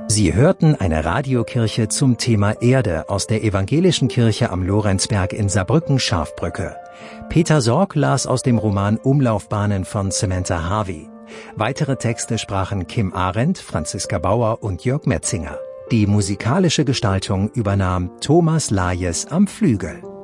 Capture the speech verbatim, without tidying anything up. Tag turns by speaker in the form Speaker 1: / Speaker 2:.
Speaker 1: Sie hörten eine Radiokirche zum Thema Erde aus der Evangelischen Kirche am Lorenzberg in Saarbrücken-Scharfbrücke. Peter Sorg las aus dem Roman Umlaufbahnen von Samantha Harvey. Weitere Texte sprachen Kim Arendt, Franziska Bauer und Jörg Metzinger. Die musikalische Gestaltung übernahm Thomas Lajes am Flügel.